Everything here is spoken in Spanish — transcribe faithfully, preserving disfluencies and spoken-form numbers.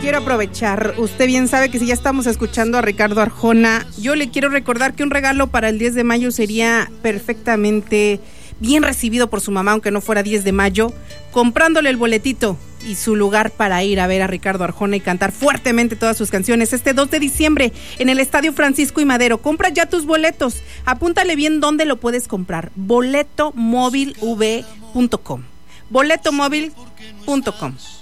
quiero aprovechar, usted bien sabe que si ya estamos escuchando a Ricardo Arjona, yo le quiero recordar que un regalo para el diez de mayo sería perfectamente bien recibido por su mamá, aunque no fuera diez de mayo, comprándole el boletito y su lugar para ir a ver a Ricardo Arjona y cantar fuertemente todas sus canciones este dos de diciembre en el Estadio Francisco y Madero. Compra ya tus boletos, apúntale bien dónde lo puedes comprar, boleto móvil v punto com, boleto móvil punto com.